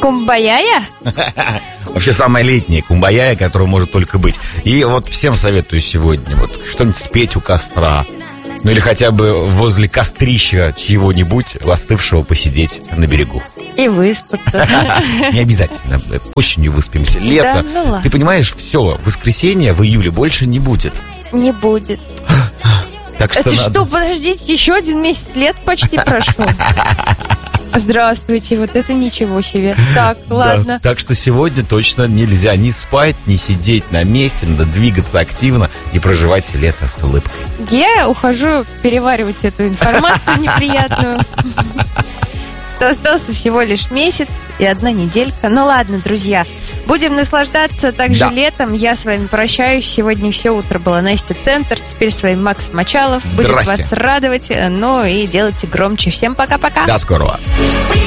Кумбаяя? Вообще самая летняя кумбаяя, которая может только быть. И вот всем советую сегодня вот что-нибудь спеть у костра. Ну или хотя бы возле кострища чего-нибудь остывшего посидеть на берегу. И выспаться. Не обязательно. Осенью выспимся. Лето. Да, ну ладно. Ты понимаешь, все, воскресенье в июле больше не будет. Не будет. Так что Это надо... что, подождите, еще 1 месяц, лет почти прошел. Здравствуйте, вот это ничего себе. Так, ладно. Да, так что сегодня точно нельзя ни спать, ни сидеть на месте. Надо двигаться активно и проживать лето с улыбкой. Я ухожу переваривать эту информацию неприятную. Что остался всего лишь месяц и 1 неделька. Ну ладно, друзья, будем наслаждаться также летом. Я с вами прощаюсь. Сегодня все утро было Настя Центр. Теперь с вами Макс Мочалов. Будет вас радовать. Ну и делайте громче. Всем пока-пока. До скорого.